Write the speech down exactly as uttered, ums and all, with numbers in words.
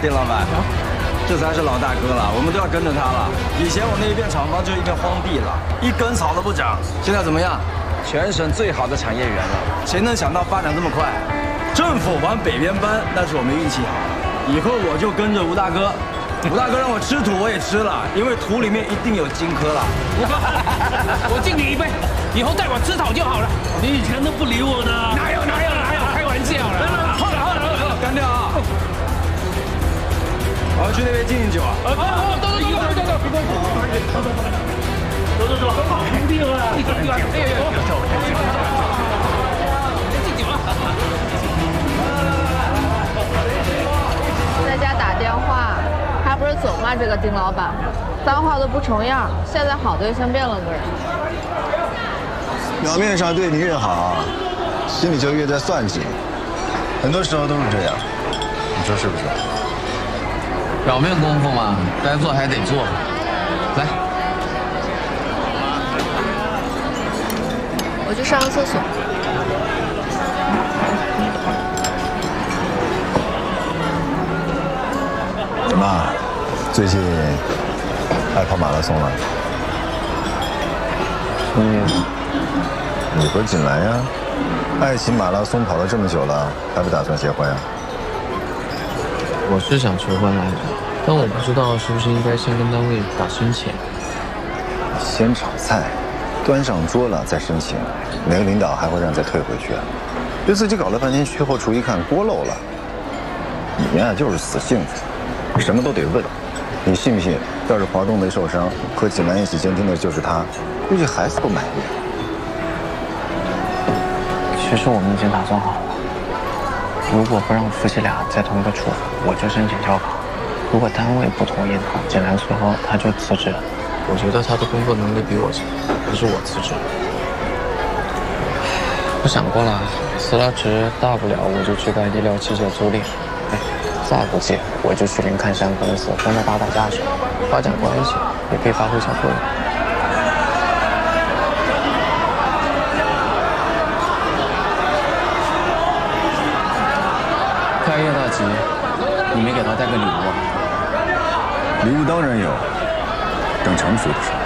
丁老板，这才是老大哥了，我们都要跟着他了。以前我那一片厂房就一片荒地了，一根草都不长。现在怎么样？全省最好的产业园了，谁能想到发展这么快？政府往北边搬，那是我们运气好。以后我就跟着吴大哥，吴大哥让我吃土我也吃了，因为土里面一定有金颗了。 吴哥，我敬你一杯，以后带我吃草就好了。你以前都不理我的，哪有哪有哪有，开玩笑了。喝了喝了喝了， 干掉啊！我要去那边敬敬酒啊！ 啊啊！走走走走走走，别过来，走走走，兄弟们，弟兄们，哎呀呀，敬酒啊！ 在家打电话，还不是总骂这个丁老板，脏话都不重样。现在好对像变了个人。 表面上对你越好，心里就越在算计。很多时候都是这样，你说是不是？ 表面功夫嘛，该做还得做。来， 我去上个厕所。 怎么，最近爱跑马拉松了？ 什么意思？ 你和锦兰呀，爱骑马拉松跑了这么久了，还不打算结婚啊？ 我是想求婚来着，但我不知道是不是应该先跟单位打申请。 先炒菜，端上桌了再申请，哪个领导还会让你再退回去啊？别自己搞了半天，去后厨一看锅漏了。你呀就是死性子，什么都得问。你信不信？要是华东没受伤，和锦兰一起监听的就是他，估计还是不满意。 其实我们已经打算好了，如果不让夫妻俩在同一个处，我就申请调考；如果单位不同意的话，锦兰随后他就辞职。我觉得他的工作能力比我强，还是我辞职。我想过了，辞了职，大不了我就去干医疗器械租赁，哎，再不济我就去林看山公司跟他打打下手，发展关系也可以发挥一下作用。开业大吉，你没给他带个礼物啊？ 礼物当然有，等成熟的时候。